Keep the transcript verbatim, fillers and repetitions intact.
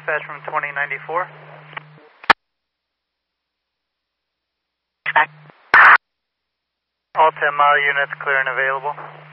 dispatch from twenty ninety-four. All ten mile units clear and available.